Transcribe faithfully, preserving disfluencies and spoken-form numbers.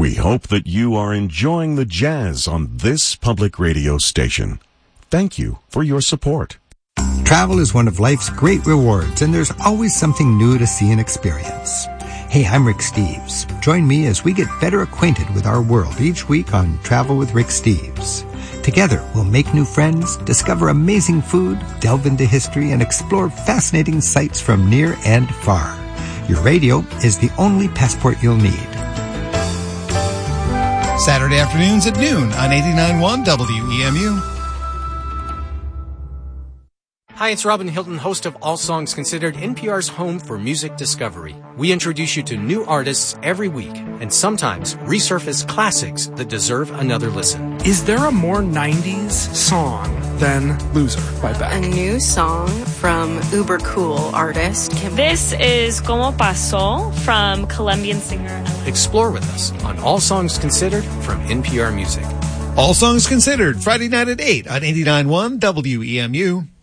We hope that you are enjoying the jazz on this public radio station. Thank you for your support. Travel is one of life's great rewards, and there's always something new to see and experience. Hey, I'm Rick Steves. Join me as we get better acquainted with our world each week on Travel with Rick Steves. Together, we'll make new friends, discover amazing food, delve into history, and explore fascinating sights from near and far. Your radio is the only passport you'll need. Saturday afternoons at noon on eighty-nine point one W E M U. Hi, it's Robin Hilton, host of All Songs Considered, N P R's home for music discovery. We introduce you to new artists every week and sometimes resurface classics that deserve another listen. Is there a more nineties song than Loser by Beck? A new song from uber cool artist Kim. This is Como Pasó from Colombian singer. Explore with us on All Songs Considered from N P R Music. All Songs Considered, Friday night at eight on eighty-nine point one W E M U.